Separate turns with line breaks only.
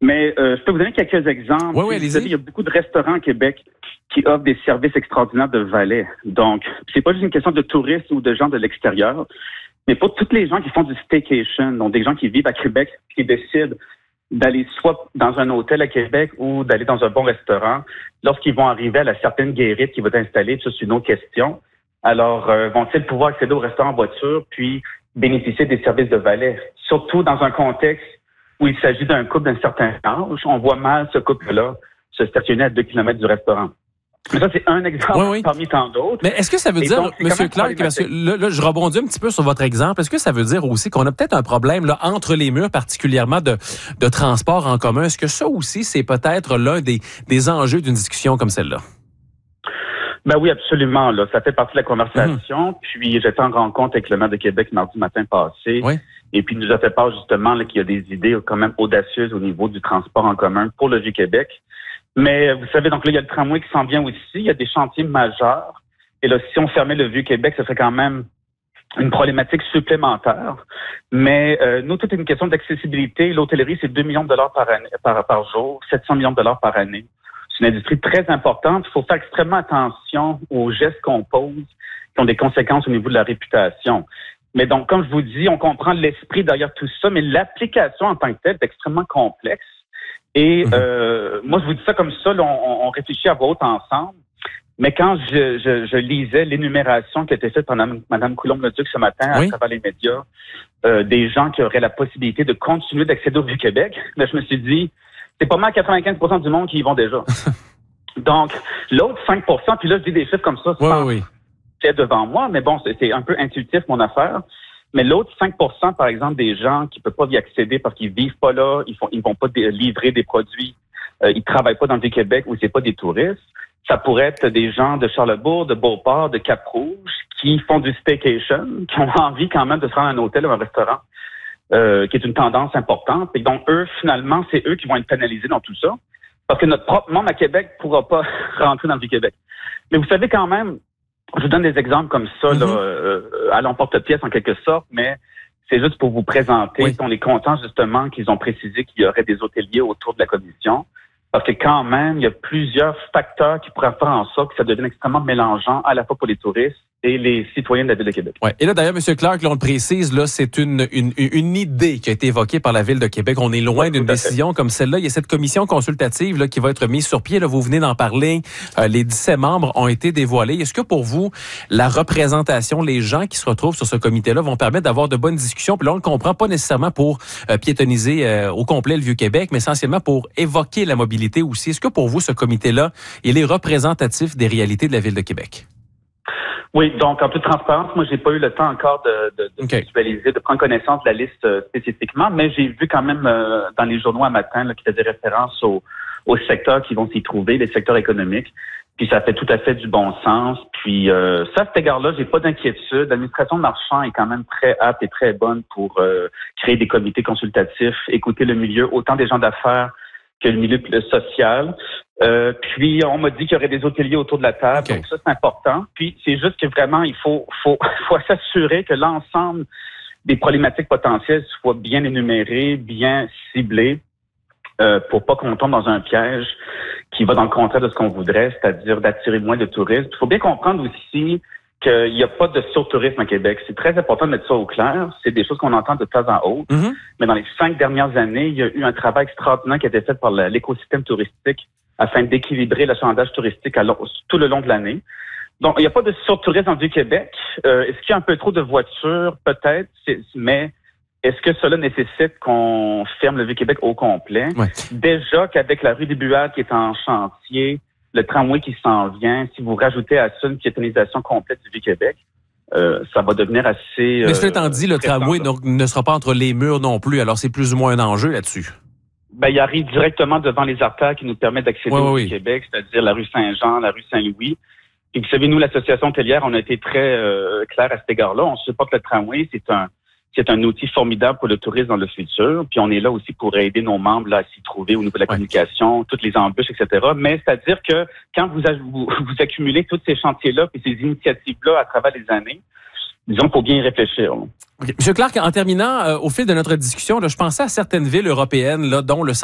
Mais je peux vous donner quelques exemples.
Oui,
vous
allez-y.
savez, il y a beaucoup de restaurants au Québec qui offrent des services extraordinaires de valet. Donc, c'est pas juste une question de touristes ou de gens de l'extérieur, mais pour tous les gens qui font du staycation, donc des gens qui vivent à Québec, qui décident d'aller soit dans un hôtel à Québec ou d'aller dans un bon restaurant, lorsqu'ils vont arriver à la certaine guérite qui va être installée, ça c'est une autre question. Alors, vont-ils pouvoir accéder au restaurant en voiture puis bénéficier des services de valet? Surtout dans un contexte où il s'agit d'un couple d'un certain âge, on voit mal ce couple-là se stationner à 2 kilomètres du restaurant. Mais ça, c'est un exemple parmi tant d'autres.
Mais est-ce que ça veut dire,
donc,
M. Clark, parce que là, je rebondis un petit peu sur votre exemple, est-ce que ça veut dire aussi qu'on a peut-être un problème là entre les murs, particulièrement de transport en commun? Est-ce que ça aussi, c'est peut-être l'un des enjeux d'une discussion comme celle-là?
Ben oui, absolument. Là, ça fait partie de la conversation. Puis j'étais en rencontre avec le maire de Québec mardi matin passé.
Oui.
Et puis il nous a fait part justement là, qu'il y a des idées quand même audacieuses au niveau du transport en commun pour le Vieux-Québec. Mais vous savez, donc là, il y a le tramway qui s'en vient aussi. Il y a des chantiers majeurs. Et là, si on fermait le Vieux-Québec, ce serait quand même une problématique supplémentaire. Mais nous, tout est une question d'accessibilité. L'hôtellerie, c'est 2 millions de dollars par année, par jour, 700 millions de dollars par année. C'est une industrie très importante. Il faut faire extrêmement attention aux gestes qu'on pose qui ont des conséquences au niveau de la réputation. Mais donc, comme je vous dis, on comprend l'esprit derrière tout ça, mais l'application en tant que telle est extrêmement complexe. Et moi, je vous dis ça comme ça, là, on réfléchit à voix haute ensemble. Mais quand je lisais l'énumération qui a été faite par Mme Coulombe-Leduc ce matin à travers les médias, des gens qui auraient la possibilité de continuer d'accéder au Vieux-Québec, là, je me suis dit, c'est pas mal 95% du monde qui y vont déjà. Donc, l'autre 5%, puis là, je dis des chiffres comme ça, c'est devant moi, mais bon, c'est un peu intuitif, mon affaire. Mais l'autre 5%, par exemple, des gens qui ne peuvent pas y accéder parce qu'ils vivent pas là, ils vont pas livrer des produits, ils travaillent pas dans le Québec ou c'est pas des touristes. Ça pourrait être des gens de Charlesbourg, de Beauport, de Cap-Rouge qui font du staycation, qui ont envie quand même de se rendre à un hôtel ou un restaurant, qui est une tendance importante. Et donc, eux, finalement, c'est eux qui vont être pénalisés dans tout ça. Parce que notre propre membre à Québec ne pourra pas rentrer dans le Vieux-Québec. Mais vous savez quand même, je vous donne des exemples comme ça, là, à l'emporte-pièce en quelque sorte, mais c'est juste pour vous présenter. On est content justement qu'ils ont précisé qu'il y aurait des hôteliers autour de la commission. Parce que quand même, il y a plusieurs facteurs qui pourraient faire en sorte que ça devienne extrêmement mélangeant à la fois pour les touristes et les citoyens de la Ville de Québec.
Ouais. Et là, d'ailleurs, M. Clark, là, on le précise, là, c'est une idée qui a été évoquée par la Ville de Québec. On est loin d'une décision comme celle-là. Il y a cette commission consultative là, qui va être mise sur pied. Là, vous venez d'en parler. Les 17 membres ont été dévoilés. Est-ce que pour vous, la représentation, les gens qui se retrouvent sur ce comité-là vont permettre d'avoir de bonnes discussions? Puis là, on le comprend pas nécessairement pour piétoniser au complet le Vieux-Québec, mais essentiellement pour évoquer la mobilité aussi. Est-ce que pour vous, ce comité-là, il est représentatif des réalités de la Ville de Québec?
Oui, donc en toute transparence, moi j'ai pas eu le temps encore de visualiser, de prendre connaissance de la liste spécifiquement, mais j'ai vu quand même dans les journaux à matin là, qui faisaient référence aux secteurs qui vont s'y trouver, les secteurs économiques. Puis ça fait tout à fait du bon sens. Puis ça, à cet égard-là, j'ai pas d'inquiétude. L'administration Marchand est quand même très apte et très bonne pour créer des comités consultatifs, écouter le milieu, autant des gens d'affaires que le milieu social. Puis on m'a dit qu'il y aurait des hôteliers autour de la table, donc ça c'est important. Puis c'est juste que vraiment il faut s'assurer que l'ensemble des problématiques potentielles soient bien énumérées, bien ciblées, pour pas qu'on tombe dans un piège qui va dans le contraire de ce qu'on voudrait, c'est-à-dire d'attirer moins de touristes. Il faut bien comprendre aussi qu'il n'y a pas de surtourisme à Québec. C'est très important de mettre ça au clair. C'est des choses qu'on entend de temps en autre. Mais dans les 5 dernières années, il y a eu un travail extraordinaire qui a été fait par l'écosystème touristique afin d'équilibrer l'achalandage touristique tout le long de l'année. Donc, il n'y a pas de surtourisme dans le Québec. Est-ce qu'il y a un peu trop de voitures? Peut-être, mais est-ce que cela nécessite qu'on ferme le Vieux-Québec au complet? Déjà qu'avec la rue des Buades qui est en chantier, le tramway qui s'en vient, si vous rajoutez à ça une piétonisation complète du Vieux-Québec, ça va devenir assez...
Mais cela étant dit, le tramway ne sera pas entre les murs non plus, alors c'est plus ou moins un enjeu là-dessus.
Ben, il arrive directement devant les artères qui nous permettent d'accéder au Québec, c'est-à-dire la rue Saint-Jean, la rue Saint-Louis. Et vous savez, nous, l'association hôtelière, on a été très clair à cet égard-là. On supporte le tramway, c'est un outil formidable pour le tourisme dans le futur. Puis on est là aussi pour aider nos membres là, à s'y trouver au niveau de la communication, toutes les embûches, etc. Mais c'est-à-dire que quand vous accumulez tous ces chantiers-là et ces initiatives-là à travers les années, disons qu'il faut bien y réfléchir.
Okay. M. Clark, en terminant, au fil de notre discussion, là, je pensais à certaines villes européennes là, dont le